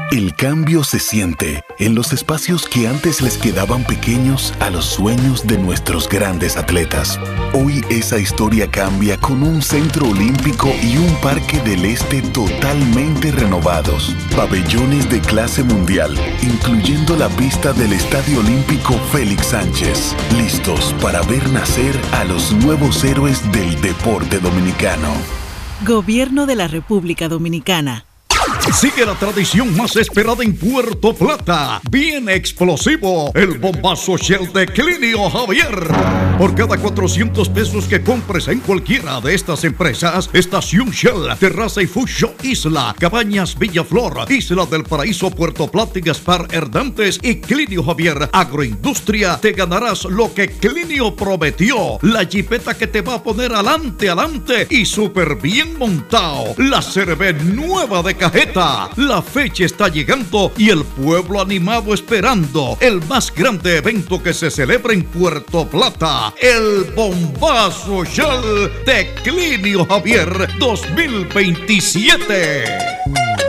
El cambio se siente en los espacios que antes les quedaban pequeños a los sueños de nuestros grandes atletas. Hoy esa historia cambia con un centro olímpico y un parque del este totalmente renovados. Pabellones de clase mundial, incluyendo la pista del Estadio Olímpico Félix Sánchez. Listos para ver nacer a los nuevos héroes del deporte dominicano. Gobierno de la República Dominicana. Sigue la tradición más esperada en Puerto Plata. Bien explosivo, el bombazo Shell de Clinio Javier. Por cada 400 pesos que compres en cualquiera de estas empresas, Estación Shell, Terraza y Food Show Isla, Cabañas Villaflor, Isla del Paraíso, Puerto Plata y Gaspar Hernández y Clinio Javier Agroindustria, te ganarás lo que Clinio prometió. La jipeta que te va a poner adelante y súper bien montado. La CRB nueva de cajeta. La fecha está llegando y el pueblo animado esperando el más grande evento que se celebra en Puerto Plata, el Bombazo Shell de Clinio Javier 2027.